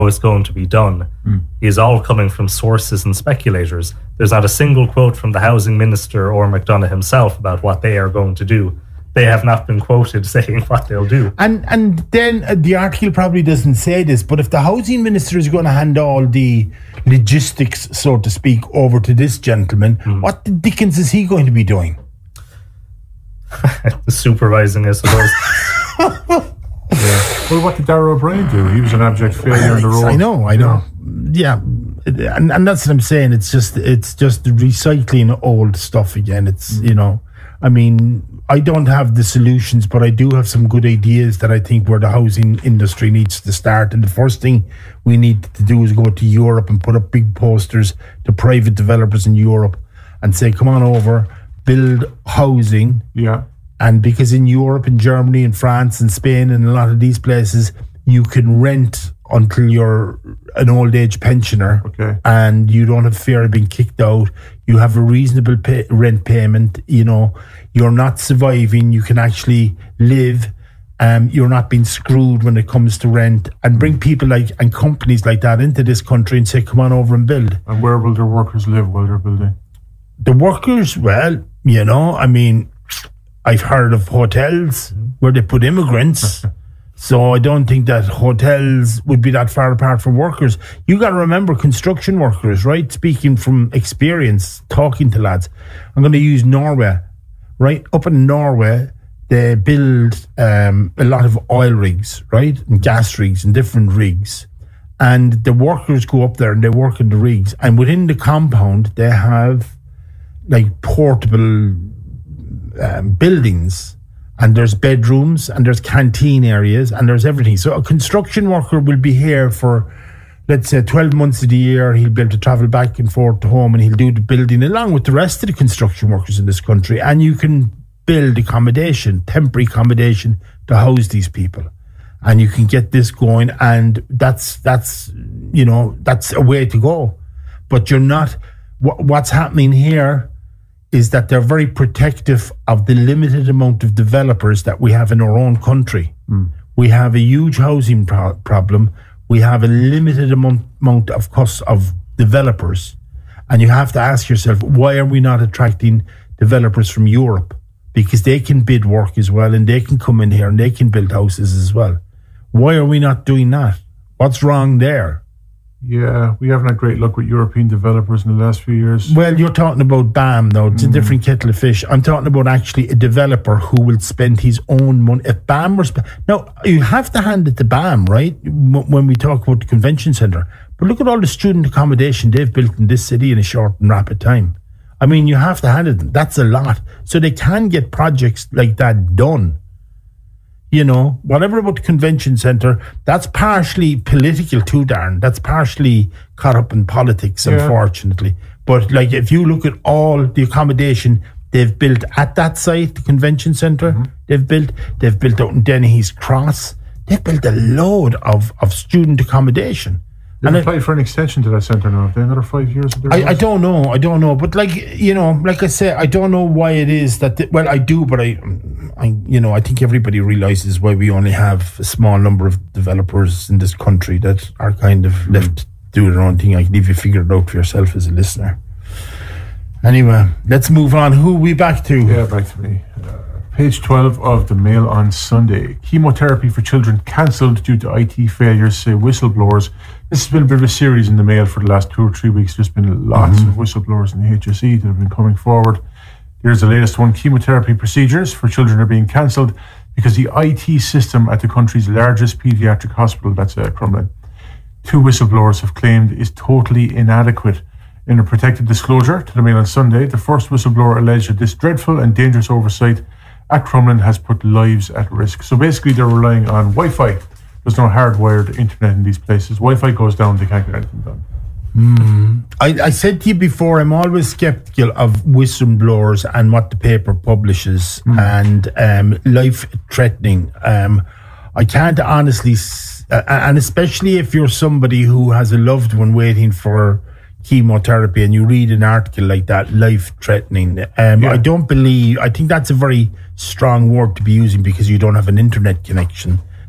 it's going to be done is all coming from sources and speculators. There's not a single quote from the housing minister or McDonagh himself about what they are going to do. They have not been quoted saying what they'll do. And then the article probably doesn't say this, but if the housing minister is going to hand all the logistics, so to speak, over to this gentleman, what the dickens is he going to be doing? Supervising, I suppose. Well, what did Darragh O'Brien do? He was an abject failure in the role. I know. Yeah, and that's what I'm saying. It's just recycling old stuff again. It's I mean, I don't have the solutions, but I do have some good ideas that I think where the housing industry needs to start. And the first thing we need to do is go to Europe and put up big posters to private developers in Europe and say, come on over, build housing. Yeah. And because in Europe, in Germany, in France, and Spain, and a lot of these places, you can rent until you're an old age pensioner, and you don't have fear of being kicked out. You have a reasonable rent payment. You're not surviving. You can actually live. You're not being screwed when it comes to rent. And bring people and companies like that into this country and say, come on over and build. And where will their workers live while they're building? The workers, well, I mean, I've heard of hotels where they put immigrants. So I don't think that hotels would be that far apart from workers. You got to remember construction workers, right? Speaking from experience, talking to lads. I'm going to use Norway, right? Up in Norway, they build a lot of oil rigs, right? And gas rigs and different rigs. And the workers go up there and they work in the rigs. And within the compound, they have portable buildings. And there's bedrooms, and there's canteen areas, and there's everything. So a construction worker will be here for, let's say, 12 months of the year. He'll be able to travel back and forth to home, and he'll do the building along with the rest of the construction workers in this country. And you can build accommodation, temporary accommodation, to house these people. And you can get this going, and that's a way to go. But you're not... What's happening here is that they're very protective of the limited amount of developers that we have in our own country. We have a huge housing problem. We have a limited amount of costs of developers. And you have to ask yourself, why are we not attracting developers from Europe? Because they can bid work as well, and they can come in here and they can build houses as well. Why are we not doing that? What's wrong there? Yeah, we haven't had great luck with European developers in the last few years. Well, you're talking about BAM now. It's a different kettle of fish. I'm talking about actually a developer who will spend his own money. If BAM were... Now, you have to hand it to BAM, right, when we talk about the convention centre. But look at all the student accommodation they've built in this city in a short and rapid time. I mean, you have to hand it to them. That's a lot. So they can get projects like that done. Whatever about the convention centre, that's partially political too, Darren. That's partially caught up in politics, unfortunately. But if you look at all the accommodation they've built at that site, the convention centre, they've built out in Dennehy's Cross. They've built a load of student accommodation. They applied for an extension to that centre now. Have they another 5 years? I don't know. But like I say, I don't know why it is that. I do, but I think everybody realizes why we only have a small number of developers in this country that are kind of left to do their own thing. I can leave you figure it out for yourself as a listener. Anyway, let's move on. Who are we back to? Yeah, back to me. Page 12 of the Mail on Sunday. Chemotherapy for children cancelled due to IT failures, say whistleblowers. This has been a bit of a series in the Mail for the last 2 or 3 weeks. There's been lots of whistleblowers in the HSE that have been coming forward. Here's the latest one. Chemotherapy procedures for children are being cancelled because the IT system at the country's largest paediatric hospital, that's Crumlin, 2 whistleblowers have claimed is totally inadequate. In a protected disclosure to the Mail on Sunday, the first whistleblower alleged that this dreadful and dangerous oversight at Crumlin has put lives at risk. So basically they're relying on Wi-Fi. There's no hardwired internet in these places. Wi-Fi goes down, they can't get anything done. I said to you before, I'm always sceptical of whistleblowers and what the paper publishes and life-threatening. I can't honestly, and especially if you're somebody who has a loved one waiting for chemotherapy and you read an article like that, life-threatening. I think that's a very strong word to be using because you don't have an internet connection.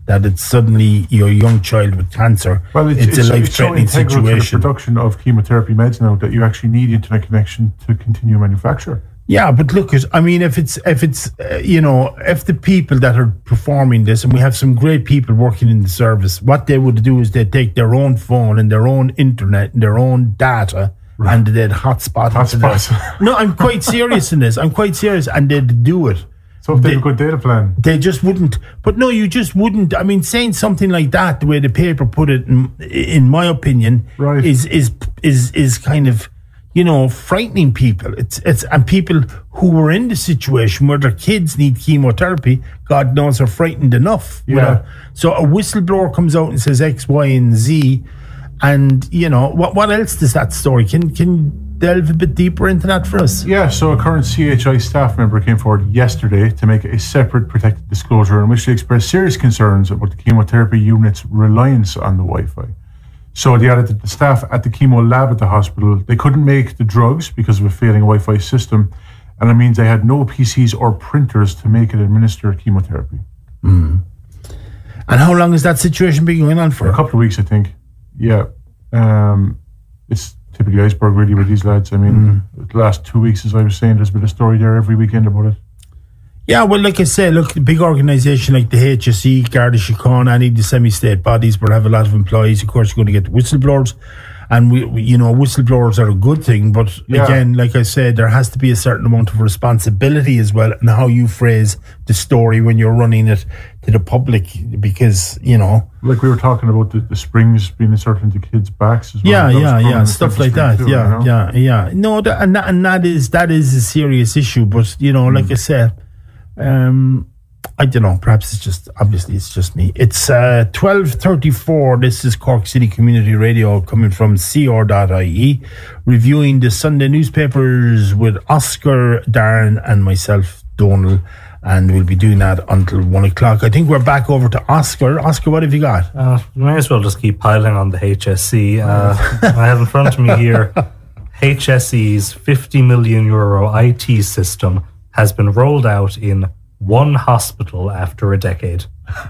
that it's suddenly your young child with cancer. Well, it's a life-threatening so integral situation. to the production of chemotherapy meds now that you actually need internet connection to continue manufacture. Yeah, but look, I mean, if the people that are performing this, and we have some great people working in the service, what they would do is they'd take their own phone and their own internet and their own data, and they'd hotspot. No, I'm quite serious in this. I'm quite serious, and they'd do it. So if they have a good data plan, they just wouldn't. But no, you just wouldn't. I mean, saying something like that, the way the paper put it, in my opinion, right, is kind of, frightening people. It's and people who were in the situation where their kids need chemotherapy, God knows, are frightened enough. Yeah. So a whistleblower comes out and says X, Y, and Z, and what else does that story? Can you delve a bit deeper into that for us? Yeah. So a current CHI staff member came forward yesterday to make a separate protected disclosure in which they expressed serious concerns about the chemotherapy unit's reliance on the Wi-Fi. So they added that the staff at the chemo lab at the hospital, they couldn't make the drugs because of a failing Wi-Fi system, and it means they had no PCs or printers to make it administer chemotherapy. And how long has that situation been going on for? A couple of weeks, I think. Yeah. It's tip of the iceberg really with these lads. I mean, the last 2 weeks, as I was saying, there's been a story there every weekend about it. Yeah, well, like I say, look, a big organisation like the HSE, Garda Síochána, any of the semi-state bodies will have a lot of employees. Of course, you're going to get the whistleblowers, and we whistleblowers are a good thing. But again, like I said, there has to be a certain amount of responsibility as well, and how you phrase the story when you're running it to the public, because like we were talking about the springs being inserted into kids' backs as well. Yeah, stuff like that. Too, yeah. No, that is a serious issue. But like I said. I don't know, perhaps it's just me. It's 12:34. This is Cork City Community Radio coming from CR.ie, reviewing the Sunday newspapers with Oscar, Darren and myself, Donal, and we'll be doing that until 1 o'clock. I think we're back over to Oscar. Oscar, what have you got? You may as well just keep piling on the HSE. I have in front of me here HSE's €50 million IT system has been rolled out in one hospital after a decade.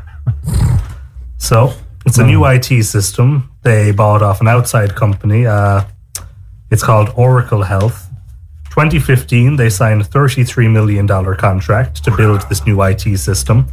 So it's a new IT system. They bought off an outside company. It's called Oracle Health. 2015, they signed a $33 million contract to build this new IT system.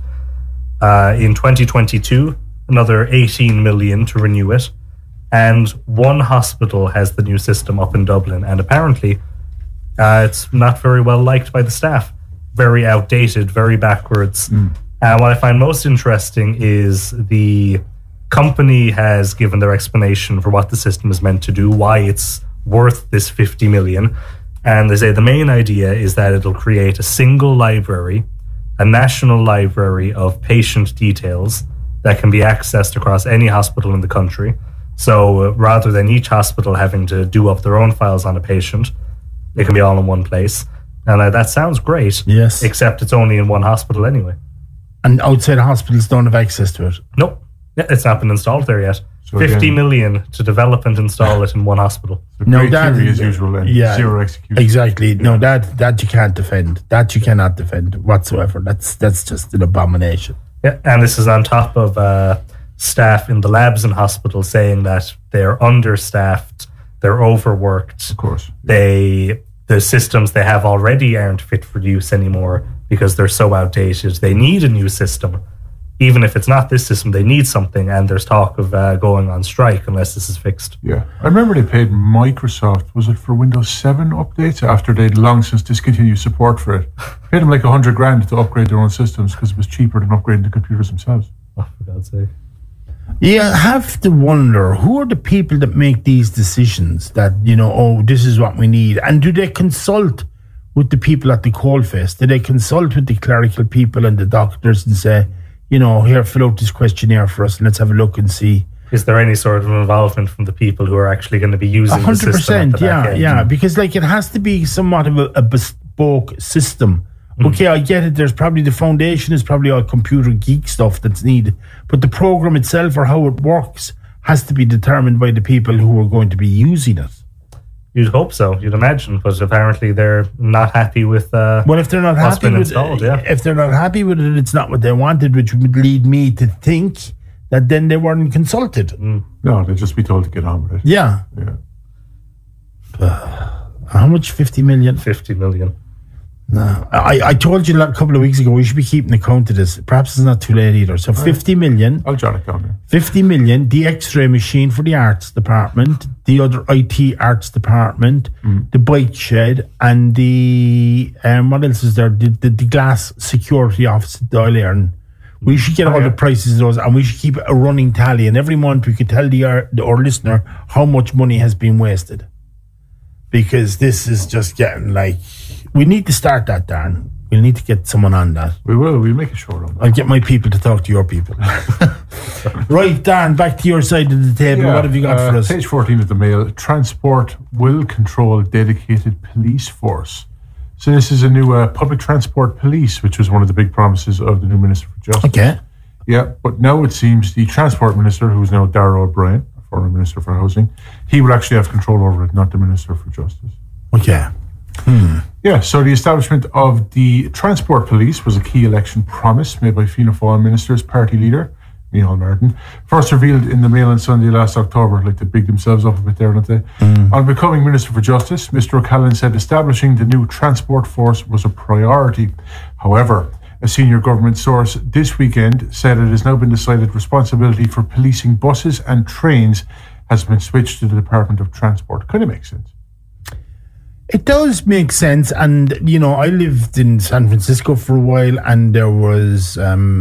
In 2022, another $18 million to renew it. And one hospital has the new system up in Dublin. And apparently, it's not very well liked by the staff. Very outdated, very backwards. What I find most interesting is the company has given their explanation for what the system is meant to do, why it's worth this 50 million. And they say the main idea is that it'll create a single library, a national library of patient details that can be accessed across any hospital in the country. So rather than each hospital having to do up their own files on a patient, it can be all in one place. And that sounds great. Yes. Except it's only in one hospital anyway. And outside hospitals don't have access to it? Nope. It's not been installed there yet. So 50 million to develop and install it in one hospital. So great theory as usual and zero execution. Exactly. Yeah. No, that you can't defend. That you cannot defend whatsoever. That's just an abomination. Yeah, and this is on top of staff in the labs and hospitals saying that they're understaffed, they're overworked. Of course. The systems they have already aren't fit for use anymore because they're so outdated. They need a new system. Even if it's not this system, they need something, and there's talk of going on strike unless this is fixed. Yeah. I remember they paid Microsoft, was it for Windows 7 updates, after they'd long since discontinued support for it. Paid them like $100,000 to upgrade their own systems because it was cheaper than upgrading the computers themselves. Oh, for God's sake. You have to wonder, who are the people that make these decisions that, this is what we need? And do they consult with the people at the coalface? Do they consult with the clerical people and the doctors and say, here, fill out this questionnaire for us and let's have a look and see? Is there any sort of involvement from the people who are actually going to be using 100%, the system? 100%, yeah. Because it has to be somewhat of a bespoke system. Okay, I get it. There's probably the foundation is probably all computer geek stuff that's needed. But the program itself or how it works has to be determined by the people who are going to be using it. You'd hope so. You'd imagine, but apparently they're not happy with. Well, if they're not what's happy been with installed, if they're not happy with it, it's not what they wanted, which would lead me to think that then they weren't consulted. No, they'd just be told to get on with it. Yeah. How much? 50 million? 50 million. No. I told you a couple of weeks ago we should be keeping account of this. Perhaps it's not too late either. So 50 million. I'll jot it down here. 50 million, the X-ray machine for the arts department, the other IT arts department, the bike shed, and the what else is there? The glass security office at Dáil Éireann. We should get all the prices of those, and we should keep a running tally. And every month we could tell our listener how much money has been wasted. Because this is just getting like... We need to start that, Darren. We'll need to get someone on that. We will. We'll make a show on that. I'll get my people to talk to your people. Right, Darren, back to your side of the table. What have you got for us? Page 14 of the Mail. Transport will control dedicated police force. So this is a new public transport police, which was one of the big promises of the new Minister for Justice. Okay. Yeah, but now it seems the Transport Minister, who is now Darragh O'Brien, former Minister for Housing, he will actually have control over it, not the Minister for Justice. Okay. Yeah, so the establishment of the Transport Police was a key election promise made by Fianna Fáil Minister's party leader, Micheál Martin, first revealed in the Mail on Sunday last October, like they big themselves up a bit there, don't they? On becoming Minister for Justice, Mr. O'Callaghan said establishing the new transport force was a priority. However, a senior government source this weekend said it has now been decided responsibility for policing buses and trains has been switched to the Department of Transport. Kind of makes sense. It does make sense, and I lived in San Francisco for a while, and there was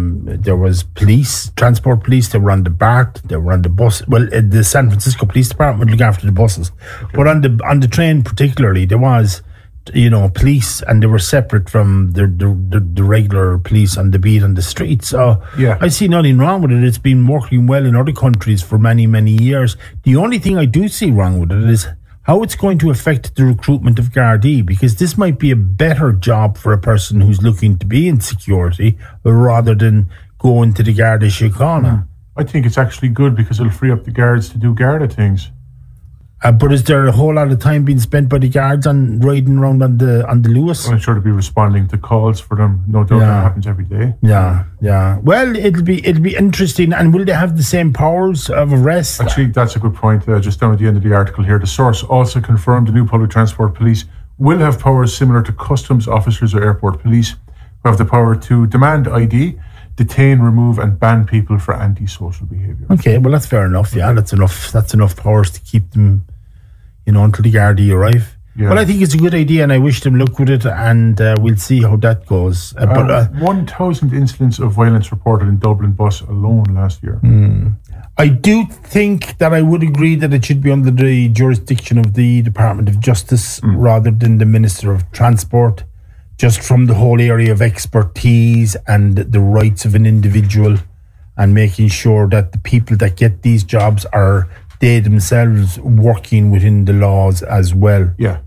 police, transport police. They were on the BART, they were on the bus. Well, the San Francisco Police Department would look after the buses, but on the train particularly, there was police, and they were separate from the regular police on the beat on the street. So I see nothing wrong with it. It's been working well in other countries for many, many years. The only thing I do see wrong with it is how it's going to affect the recruitment of Gardaí, because this might be a better job for a person who's looking to be in security rather than going to the Garda Síochána. I think it's actually good because it'll free up the guards to do Garda things. But is there a whole lot of time being spent by the guards on riding around on the Luas? Well, I'm sure to be responding to calls for them. No doubt that happens every day. Yeah. Well, it'll be interesting. And will they have the same powers of arrest? Actually, that's a good point. Just down at the end of the article here, the source also confirmed the new public transport police will have powers similar to customs officers or airport police, who have the power to demand ID, detain, remove, and ban people for antisocial behaviour. Okay, well that's fair enough. Yeah, that's enough. That's enough powers to keep them, until the Gardaí arrive. Yeah. Well, I think it's a good idea, and I wish them luck with it. And we'll see how that goes. 1,000 incidents of violence reported in Dublin bus alone last year. I do think that I would agree that it should be under the jurisdiction of the Department of Justice rather than the Minister of Transport, just from the whole area of expertise and the rights of an individual, and making sure that the people that get these jobs are they themselves working within the laws as well. Yeah.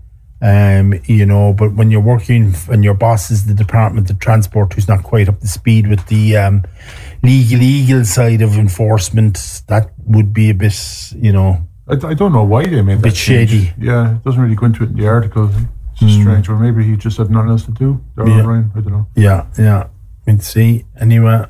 But when you're working and your boss is the Department of Transport, who's not quite up to speed with the legal side of enforcement, that would be a bit, I don't know why they made that bit change. shady. Yeah, it doesn't really go into it in the article. It's just strange. Or maybe he just had nothing else to do. Ryan, I don't know. Yeah. Let's see. Anyway,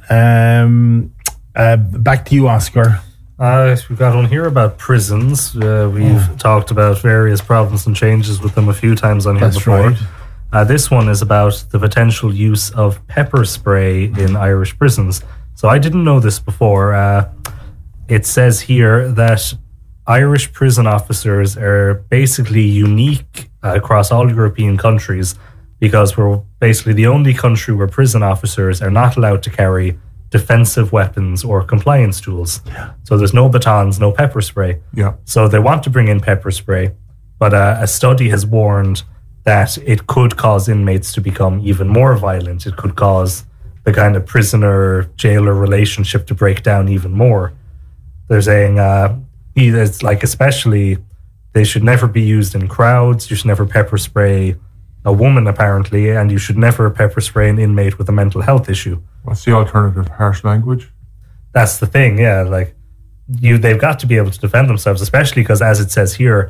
back to you, Oscar. We've got one here about prisons. We've talked about various problems and changes with them a few times on here before. Right. This one is about the potential use of pepper spray in Irish prisons. So I didn't know this before. It says here that Irish prison officers are basically unique across all European countries, because we're basically the only country where prison officers are not allowed to carry defensive weapons or compliance tools. So there's no batons, no pepper spray. So they want to bring in pepper spray, but a study has warned that it could cause inmates to become even more violent. It could cause the kind of prisoner-jailer relationship to break down even more. They're saying it's like, especially, they should never be used in crowds. You should never pepper spray a woman, apparently, and you should never pepper spray an inmate with a mental health issue. What's the alternative? Harsh language? That's the thing, yeah. Like, they've got to be able to defend themselves, especially because, as it says here,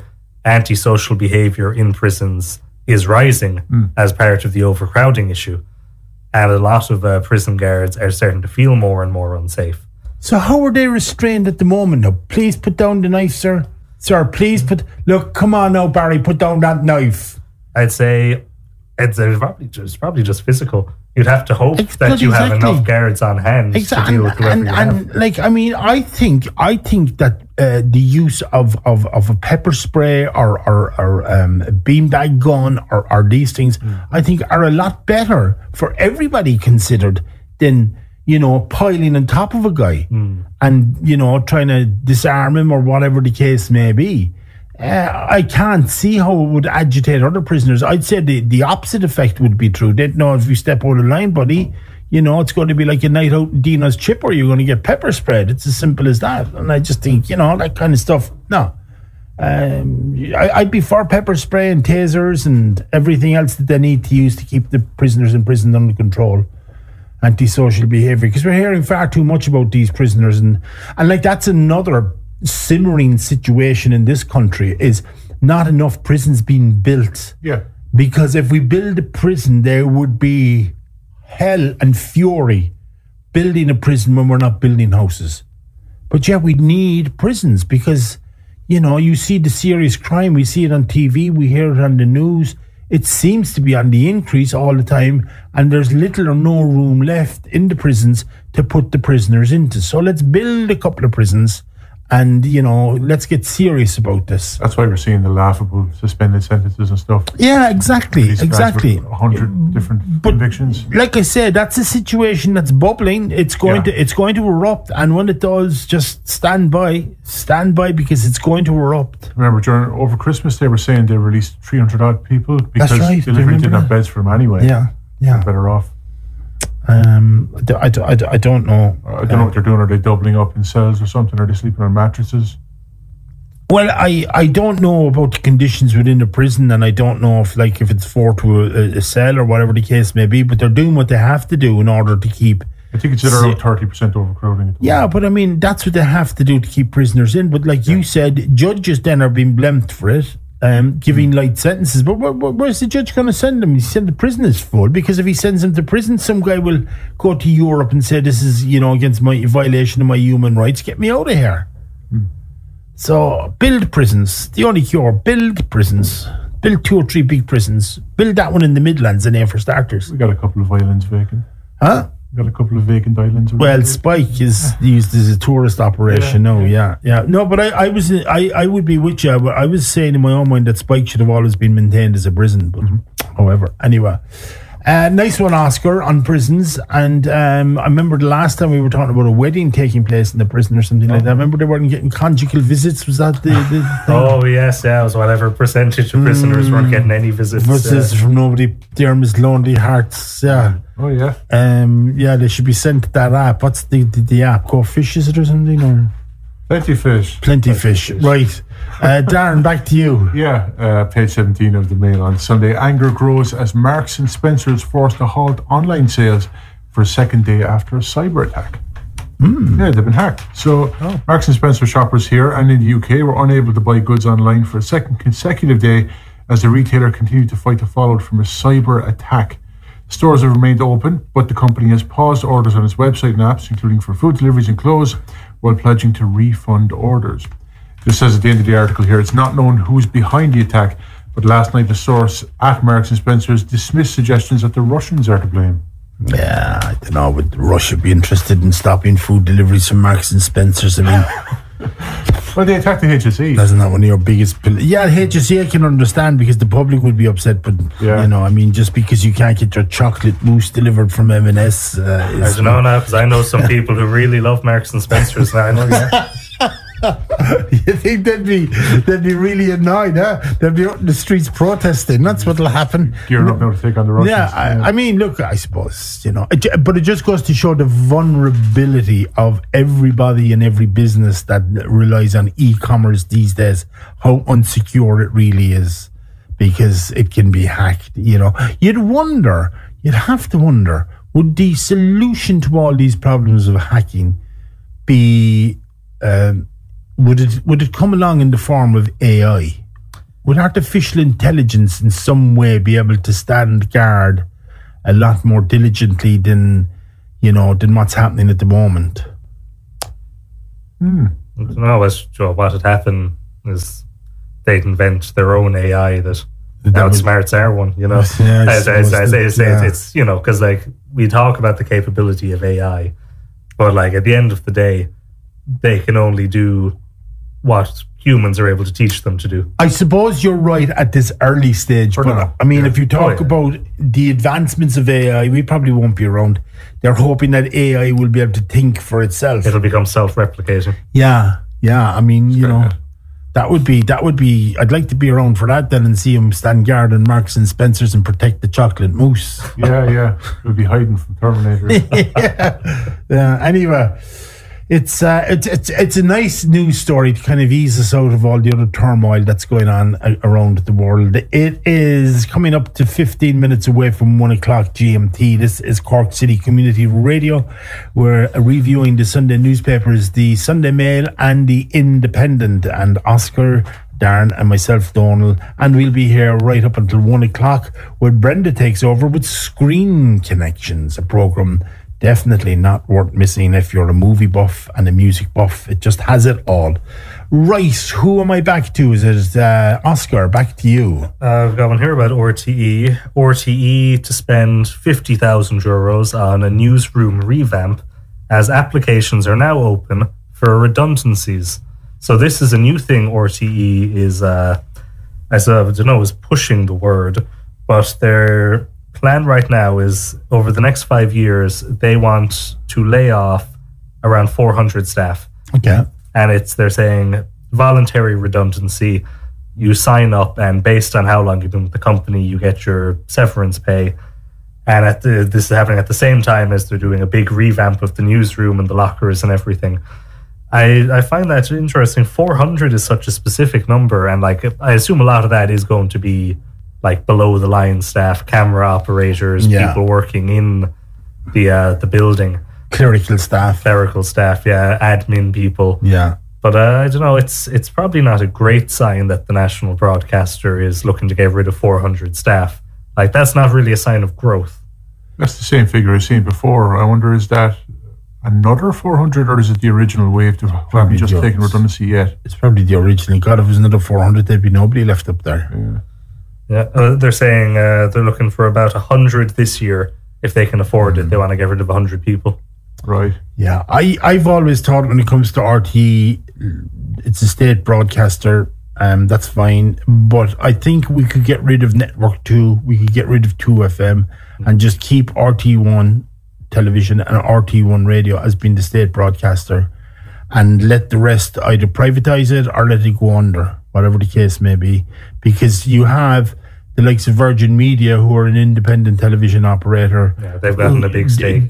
antisocial behavior in prisons is rising as part of the overcrowding issue. And a lot of prison guards are starting to feel more and more unsafe. So how are they restrained at the moment now? Please put down the knife, sir. Sir, please look, come on now, Barry, put down that knife. I'd say it's probably just physical. You'd have to hope that you have enough guards on hand to deal with whoever you have. Like, I mean, I think that the use of a pepper spray or a beanbag gun or these things, I think are a lot better for everybody considered than, piling on top of a guy and, trying to disarm him or whatever the case may be. I can't see how it would agitate other prisoners. I'd say the opposite effect would be true. They'd know if you step out of line, buddy, it's going to be like a night out in Dino's Chipper. You're going to get pepper sprayed. It's as simple as that. And I just think, that kind of stuff, no. I'd be for pepper spray and tasers and everything else that they need to use to keep the prisoners in prison under control. Antisocial behaviour, because we're hearing far too much about these prisoners, and like that's another simmering situation in this country, is not enough prisons being built. Yeah. Because if we build a prison, there would be hell and fury building a prison when we're not building houses. But yeah, we need prisons because, you see the serious crime, we see it on TV, we hear it on the news. It seems to be on the increase all the time, and there's little or no room left in the prisons to put the prisoners into. So let's build a couple of prisons and, let's get serious about this. That's why we're seeing the laughable suspended sentences and stuff. Yeah, exactly. 100 different convictions. Like I said, that's a situation that's bubbling. It's going to erupt, and when it does, just stand by because it's going to erupt. Remember, over Christmas they were saying they released 300 odd people because they didn't have beds for them anyway. Yeah. They're better off. I don't know. I don't know what they're doing. Are they doubling up in cells or something? Are they sleeping on mattresses? Well, I don't know about the conditions within the prison, and I don't know if it's 4 to a cell or whatever the case may be, but they're doing what they have to do in order to keep... I think it's at around 30% overcrowding. Yeah, but I mean, that's what they have to do to keep prisoners in. But like you said, judges then are being blamed for it. Giving light sentences, but where's the judge going to send them? He said the prison is full, because if he sends them to prison, some guy will go to Europe and say this is against my violation of my human rights. Get me out of here. So build prisons. The only cure: build prisons. Build 2 or 3 big prisons. Build that one in the Midlands, and for starters. We got a couple of islands vacant. Huh? Got a couple of vacant islands. Well, Spike is used as a tourist operation now. Yeah. No, but I would be with you. I was saying in my own mind that Spike should have always been maintained as a prison. But however, anyway, nice one, Oscar, on prisons. And I remember the last time we were talking about a wedding taking place in the prison or something like that. I remember they weren't getting conjugal visits. Was that the thing? Oh yes, it was whatever percentage of prisoners weren't getting any visits. Visits from nobody. Dermot's Lonely Hearts. Yeah. Oh yeah. They should be sent to that app. What's the app? Go Fish, is it, or something? Or Plenty Fish. Right. Darren, back to you. Yeah, page 17 of the Mail on Sunday. Anger grows as Marks and Spencer's forced to halt online sales for a second day after a cyber attack. Yeah, they've been hacked. So Marks and Spencer shoppers here and in the UK were unable to buy goods online for a second consecutive day as the retailer continued to fight the fallout from a cyber attack. Stores have remained open, but the company has paused orders on its website and apps, including for food deliveries and clothes, while pledging to refund orders. This says at the end of the article here, it's not known who's behind the attack, but last night the source at Marks and Spencer's dismissed suggestions that the Russians are to blame. Yeah, I don't know, would Russia be interested in stopping food deliveries from Marks and Spencer's? I mean... Well, they attacked the HSE. That's not one of your biggest... HSE I can understand because the public would be upset, but, just because you can't get your chocolate mousse delivered from M&S... I don't know now, because I know some people who really love Marks and Spencer's now. I know, You think they'd be really annoyed, huh? They'd be out in the streets protesting. That's what'll happen. Gearing up now to take on the Russians. Yeah, I mean, look, I suppose, but it just goes to show the vulnerability of everybody and every business that relies on e-commerce these days, how unsecure it really is, because it can be hacked, You'd have to wonder, would the solution to all these problems of hacking be... Would it come along in the form of AI? would artificial intelligence in some way be able to stand guard a lot more diligently than what's happening at the moment? I don't know. What had happened is they'd invent their own AI that outsmarts our one, it's because like we talk about the capability of AI, but like at the end of the day, they can only do what humans are able to teach them to do. I suppose you're right at this early stage, but I mean, if you talk about the advancements of AI, we probably won't be around. They're hoping that AI will be able to think for itself. It'll become self-replicating. Yeah. I mean, that would be. I'd like to be around for that then and see him stand guard in Marks and Spencer's and protect the chocolate mousse. Yeah. We'll be hiding from Terminator. Yeah. Anyway. It's a nice news story to kind of ease us out of all the other turmoil that's going on around the world. It is coming up to 15 minutes away from 1 o'clock GMT. This is Cork City Community Radio. We're reviewing the Sunday newspapers, the Sunday Mail and the Independent, and Oscar, Darren and myself, Donal, and we'll be here right up until 1 o'clock where Brenda takes over with Screen Connections, a programme definitely not worth missing if you're a movie buff and a music buff. It just has it all. Right, who am I back to? Is it Oscar? Back to you. I've got one here about RTE. RTE to spend €50,000 on a newsroom revamp as applications are now open for redundancies. So this is a new thing RTE is, is pushing the word, but they're plan right now is over the next 5 years, they want to lay off around 400 staff. Okay. And they're saying voluntary redundancy. You sign up, and based on how long you've been with the company, you get your severance pay. And this is happening at the same time as they're doing a big revamp of the newsroom and the lockers and everything. I find that interesting. 400 is such a specific number, and like I assume a lot of that is going to be like below the line staff, camera operators, people working in the building. Clerical staff, admin people. Yeah. But I don't know, it's probably not a great sign that the national broadcaster is looking to get rid of 400 staff. Like, that's not really a sign of growth. That's the same figure I've seen before. I wonder, is that another 400 or is it the original wave to haven't just taken redundancy yet? It's probably the original. God, if it was another 400, there'd be nobody left up there. Yeah, they're saying they're looking for about 100 this year. If they can afford it, they want to get rid of 100 people. Right. Yeah, I've always thought when it comes to RT, it's a state broadcaster. That's fine. But I think we could get rid of Network 2. We could get rid of 2FM and just keep RT1 television and RT1 radio as being the state broadcaster and let the rest either privatise it or let it go under, whatever the case may be. Because you have the likes of Virgin Media, who are an independent television operator. Yeah, they've gotten a big stake.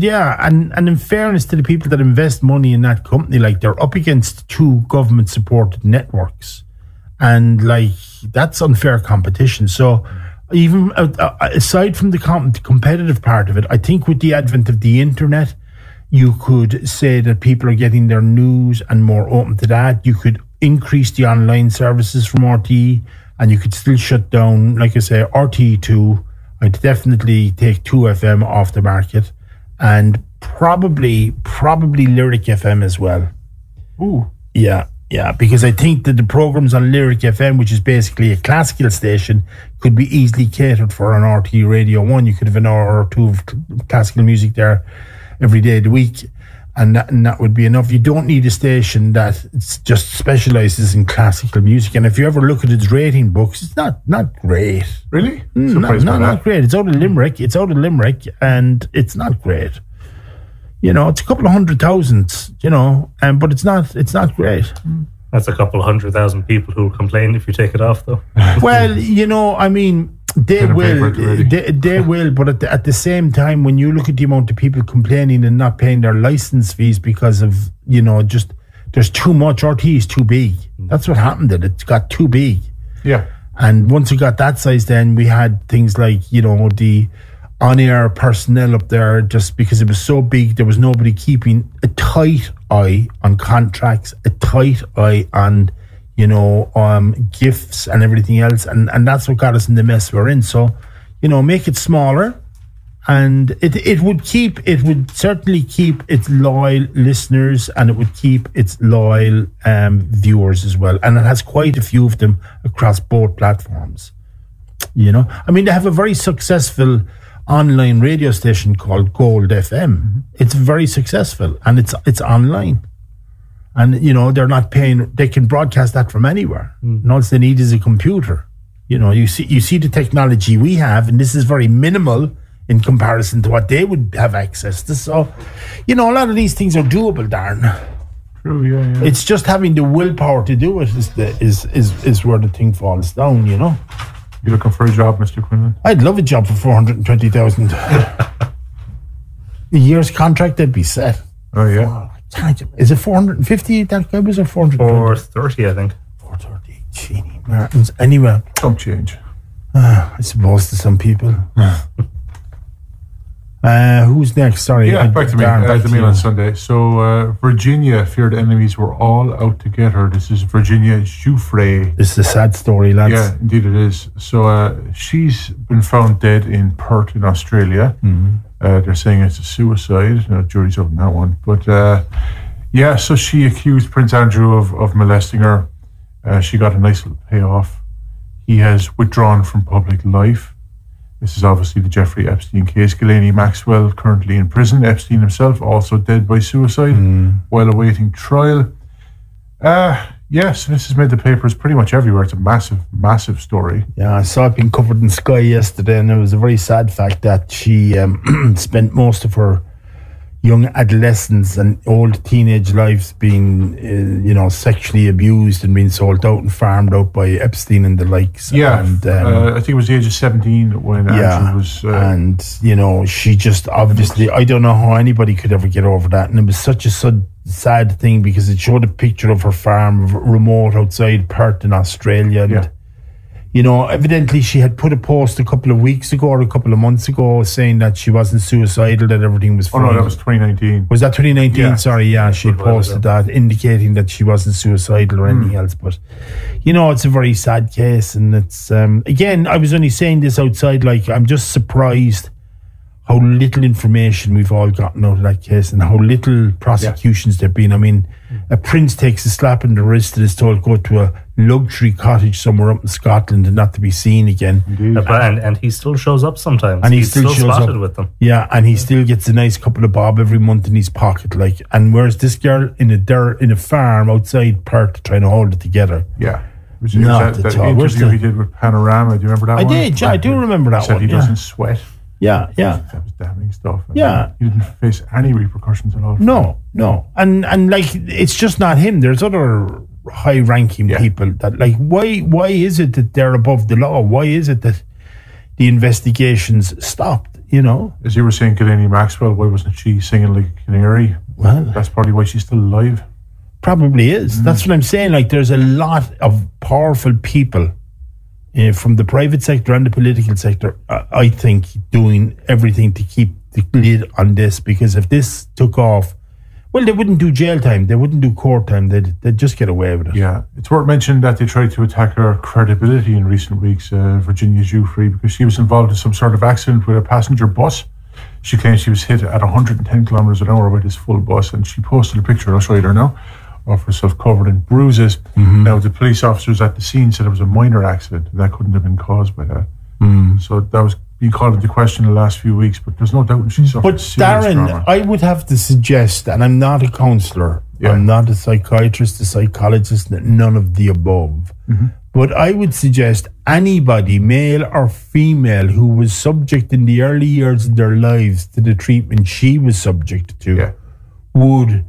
And in fairness to the people that invest money in that company, like, they're up against two government-supported networks. And, like, that's unfair competition. So, even aside from the competitive part of it, I think with the advent of the internet, you could say that people are getting their news and more open to that. You could increase the online services from RTE, and you could still shut down, like I say, RTE2. I'd definitely take 2FM off the market, and probably Lyric FM as well. Ooh. Yeah, because I think that the programs on Lyric FM, which is basically a classical station, could be easily catered for on RTE Radio 1. You could have an hour or two of classical music there every day of the week, and that would be enough. You don't need a station that just specialises in classical music. And if you ever look at its rating books, it's not great. Really? Not great. It's out of Limerick, and it's not great. You know, it's a couple of 100,000, but it's not great. That's a couple of 100,000 people who will complain if you take it off, though. Well, I mean, they will, but at the same time, when you look at the amount of people complaining and not paying their license fees because of, just there's too much, RT is too big. That's what happened. It got too big. Yeah. And once it got that size, then we had things like, the on-air personnel up there, just because it was so big, there was nobody keeping a tight eye on contracts, a tight eye on, gifts and everything else, and that's what got us in the mess we're in. So, make it smaller, and it would certainly keep its loyal listeners, and it would keep its loyal viewers as well. And it has quite a few of them across both platforms. They have a very successful online radio station called Gold FM. Mm-hmm. It's very successful, and it's online. And, they're not paying, they can broadcast that from anywhere. And all they need is a computer. You see the technology we have, and this is very minimal in comparison to what they would have access to. So, a lot of these things are doable, Darren. True, yeah. It's just having the willpower to do it is where the thing falls down, You looking for a job, Mr. Quinlan? I'd love a job for 420,000. A year's contract, I'd be set. Oh, yeah. Is it 450 that guy was, or 420? 430, I think. 430. Genie Martins. Anyway. Some change. I suppose to some people. Who's next? Sorry. Yeah, back to me. The Mail on Sunday. So, Virginia feared enemies were all out to get her. This is Virginia Giuffre. This is a sad story, lads. Yeah, indeed it is. So, she's been found dead in Perth in Australia. Mm-hmm. They're saying it's a suicide. Jury's out on that one. But, so she accused Prince Andrew of molesting her. She got a nice little payoff. He has withdrawn from public life. This is obviously the Jeffrey Epstein case. Ghislaine Maxwell currently in prison. Epstein himself also dead by suicide while awaiting trial. Yes, this has made the papers pretty much everywhere. It's a massive, massive story. Yeah, I saw it being covered in Sky yesterday, and it was a very sad fact that she spent most of her young adolescence and old teenage lives being, sexually abused and being sold out and farmed out by Epstein and the likes. Yeah, and, I think it was the age of 17 when Andrew was... and, she just obviously... I don't know how anybody could ever get over that. And it was such a sad thing because it showed a picture of her farm remote outside Perth in Australia. And, evidently she had put a post a couple of weeks ago or a couple of months ago saying that she wasn't suicidal, that everything was fine. Oh, no, that was 2019. Was that 2019? Yeah. Sorry, yeah, she had posted that, indicating that she wasn't suicidal or anything else. But, it's a very sad case. And it's, again, I was only saying this outside, I'm just surprised how little information we've all gotten out of that case and how little prosecutions there've been. I mean, a prince takes a slap in the wrist and is told go to a luxury cottage somewhere up in Scotland and not to be seen again. And he still shows up sometimes. And he's still shows spotted up with them. Yeah, and he still gets a nice couple of bob every month in his pocket. And where's this girl in a farm outside Perth trying to hold it together? Yeah. That interview he did with Panorama, do you remember that one? I do remember that one. He doesn't sweat. Yeah. That was damning stuff. Yeah. He didn't face any repercussions at all. No. And it's just not him. There's other high-ranking people that, why is it that they're above the law? Why is it that the investigations stopped, As you were saying, Ghislaine Maxwell, why wasn't she singing like a canary? Well, that's probably why she's still alive. Probably is. That's what I'm saying. There's a lot of powerful people from the private sector and the political sector, I think, doing everything to keep the lid on this, because if this took off, well, they wouldn't do jail time, they wouldn't do court time, they'd just get away with it. Yeah, it's worth mentioning that they tried to attack her credibility in recent weeks, Virginia Giuffre, because she was involved in some sort of accident with a passenger bus. She claims she was hit at 110 kilometres an hour by this full bus, and she posted a picture, I'll show you there now, of herself covered in bruises. Now, the police officers at the scene said it was a minor accident, and that couldn't have been caused by that. So that was being called into question the last few weeks, but there's no doubt she suffered serious Darren, trauma. I would have to suggest, and I'm not a counsellor, I'm not a psychiatrist, a psychologist, none of the above, but I would suggest anybody, male or female, who was subject in the early years of their lives to the treatment she was subject to would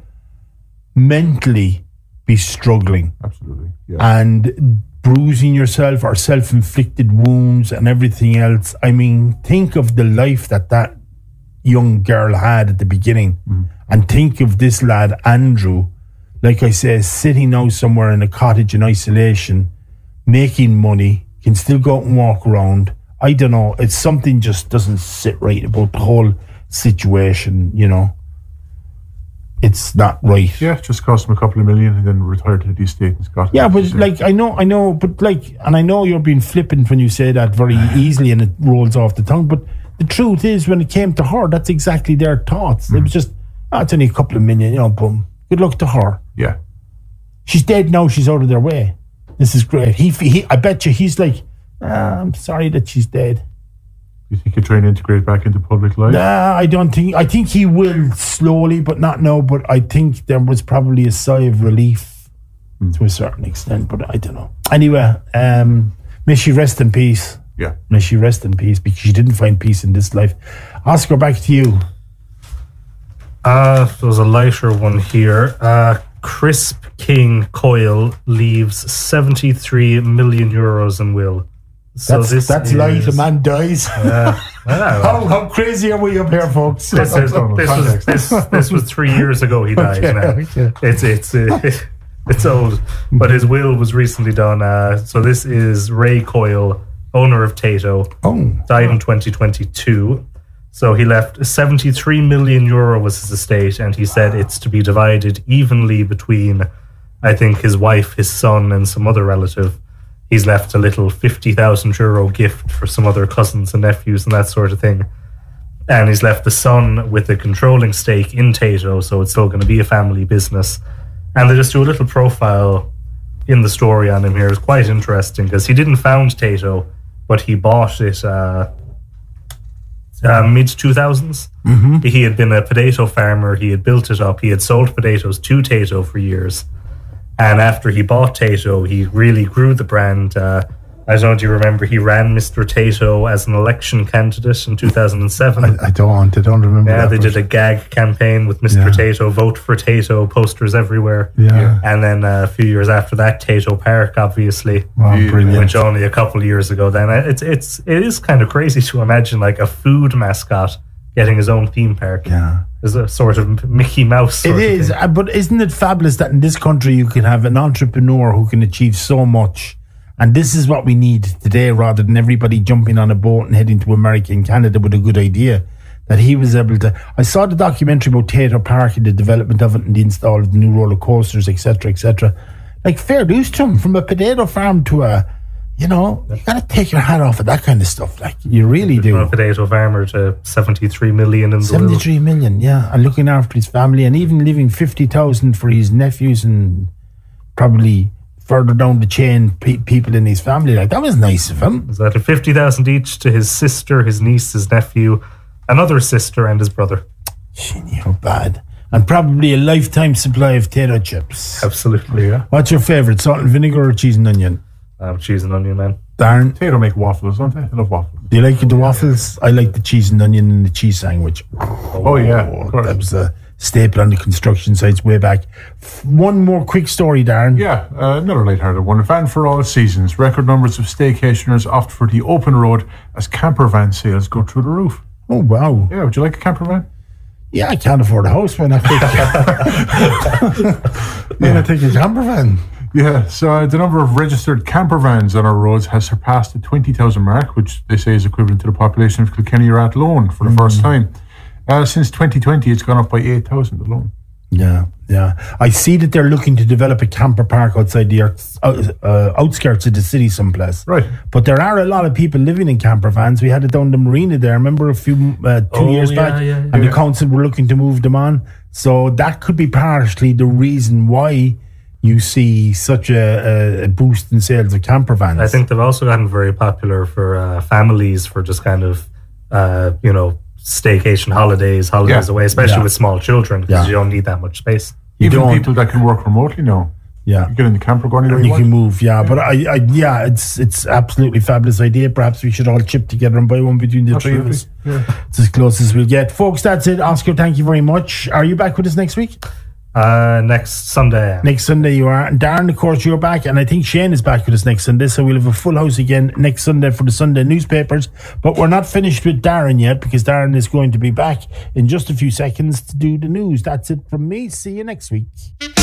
mentally be struggling. Absolutely. Yeah. And bruising yourself or self-inflicted wounds and everything else. I mean, think of the life that young girl had at the beginning, and think of this lad, Andrew, like I say, sitting now somewhere in a cottage in isolation, making money, can still go out and walk around. I don't know, it's something just doesn't sit right about the whole situation, it's not right. Yeah, just cost him a couple of million and then retired to the estate in Scotland. Yeah, but like I know, but like, and I know you're being flippant when you say that very easily and it rolls off the tongue. But the truth is, when it came to her, that's exactly their thoughts. It was just, it's only a couple of million, boom. Good luck to her. Yeah. She's dead now. She's out of their way. This is great. He I bet you he's like, I'm sorry that she's dead. You think he'll try and integrate back into public life? Nah, I don't think. I think he will slowly, but not now. But I think there was probably a sigh of relief to a certain extent. But I don't know. Anyway, may she rest in peace. Yeah. May she rest in peace, because she didn't find peace in this life. Oscar, back to you. There's a lighter one here. Crisp King Coyle leaves 73 million euros in will. So that's light. A man dies. How crazy are we up here, folks? This was 3 years ago. He died. Okay. It's old, but his will was recently done. So this is Ray Coyle, owner of Tato. Died in 2022. So he left 73 million euro was his estate, and he said it's to be divided evenly between, I think, his wife, his son, and some other relative. He's left a little 50,000 euro gift for some other cousins and nephews and that sort of thing. And he's left the son with a controlling stake in Tato, so it's still going to be a family business. And they just do a little profile in the story on him here. It's quite interesting because he didn't found Tato, but he bought it mid-2000s. Mm-hmm. He had been a potato farmer. He had built it up. He had sold potatoes to Tato for years. And after he bought Tato, he really grew the brand. I don't know, do you remember he ran Mr. Tato as an election candidate in 2007? I don't remember. Yeah, they did a gag campaign with Mr. Tato, vote for Tato, posters everywhere. Yeah. And then a few years after that, Tato Park, obviously, brilliant. which only a couple of years ago then. It is kind of crazy to imagine like a food mascot getting his own theme park. Yeah. As a sort of Mickey Mouse sort It is, of thing. but isn't it fabulous that in this country you can have an entrepreneur who can achieve so much? And this is what we need today, rather than everybody jumping on a boat and heading to America and Canada with a good idea. That he was able to... I saw the documentary about Tato Park and the development of it and the install of the new roller coasters, etc., etc. Like, fair dues to him. From a potato farm to a... You know, you got to take your hat off of that kind of stuff. Like, you really do. From a potato farmer to 73 million in the 73 million, yeah. And looking after his family and even leaving 50,000 for his nephews and probably further down the chain people in his family. Like, that was nice of him. Is that 50,000 each to his sister, his niece, his nephew, another sister, and his brother? Shiny, how bad. And probably a lifetime supply of potato chips. Absolutely, yeah. What's your favourite, salt and vinegar or cheese and onion? Cheese and onion, man. Darren, Tato make waffles, don't they? I love waffles. do you like the waffles? I like the cheese and onion and the cheese sandwich. Oh yeah, of course. That was a staple on the construction sites way back. One more quick story, Darren. Yeah, another lighthearted one. A van for all seasons. Record numbers of staycationers opt for the open road as camper van sales go through the roof. Oh, wow. Yeah, would you like a camper van? Yeah, I can't afford a house when I take a camper van. Yeah, so the number of registered camper vans on our roads has surpassed the 20,000 mark, which they say is equivalent to the population of Kilkenny or Athlone for the first time. Since 2020, it's gone up by 8,000 alone. Yeah. I see that they're looking to develop a camper park outside the outskirts of the city someplace. Right. But there are a lot of people living in camper vans. We had it down the marina there. Remember a few 2 years back? Yeah. And the council were looking to move them on. So that could be partially the reason why you see such a boost in sales of camper vans. I think they've also gotten very popular for families for just kind of, staycation holidays away, especially with small children, because you don't need that much space. Even people that can work remotely now. Yeah. You get in the camper, go anywhere you want. You can move, but it's absolutely fabulous idea. Perhaps we should all chip together and buy one between the three of us. Yeah. It's as close as we'll get. Folks, that's it. Oscar, thank you very much. Are you back with us next week? Next Sunday. Next Sunday you are. And Darren, of course, you're back. And I think Shane is back with us next Sunday. So we'll have a full house again next Sunday for the Sunday newspapers. But we're not finished with Darren yet, because Darren is going to be back in just a few seconds to do the news. That's it from me. See you next week.